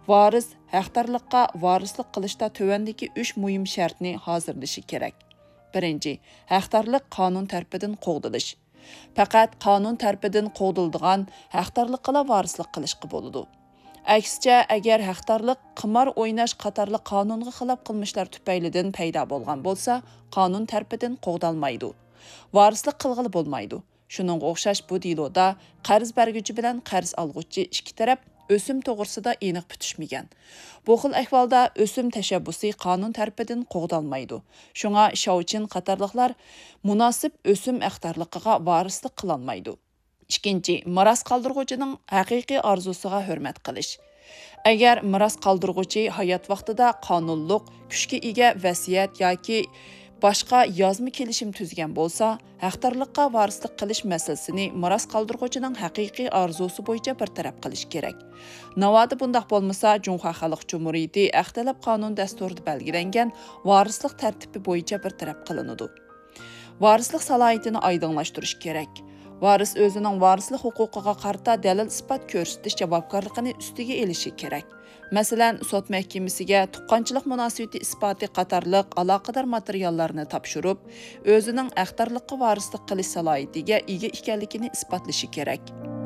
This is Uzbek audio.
Varis haqdarlıqqa varislik qilishda tövəndəki 3 mühim şərtni hazırlaşı kerak. Birinci, haqdarlıq qanun tərəfindən qoğdilish. Faqat qanun tərəfindən qoğdildigan haqdarlıqqa varislik qilishqa boludu. Əksicə, əgər haqdarlıq qimar oynash qatarlıq qanunğa xilaf qılmışlar tüpəylidən payda bolğan bolsa, qanun tərəfindən qoğdalmaydı. Varislik qılğılı bolmaydı. Şunun oxşaş bu diloda qarz bərgücü bilan qarz alğucu iki tərəf ösüm toğrusida aniq bütüşməyən. Bu xil əhvalda ösüm təşəbbüsü qanun tərəfindən qoğdalmaydı. Şuna Şauçin qatarlıqlar münasib ösüm haqdarlığına varislik qılanmaydı. İkinci, miras qaldırğucuning haqiqiy arzusiga hurmat qilish. Agar miras qaldırğucu hayot vaqtida qonunliq kuchga ega vasiyat yoki boshqa yozma kelishim tuzgan bo'lsa, haqdarlikqa varislik qilish masalasini miras qaldırğucuning haqiqiy arzusi bo'yicha bartaraf qilish kerak. Navoda bundaq bo'lmasa, Junxo Xalq Cumhuriyati Axtalab qonun dasturida belgilangan varislik tartibi bo'yicha bartaraf qilinadi. Varislik salohiyatini oydinlashtirish kerak. Varis özünün varislik huquqiga qarta dalil isbot ko'rsatish javobgarligini ustiga elishi kerak. Masalan, sud mahkamasiga tuqqanchilik munosabati isboti qatorliq aloqador materiallarni topshirib, o'zining haqdarlikqa varislik qilish salohiyatiga ega ekanligini isbotlashi kerak.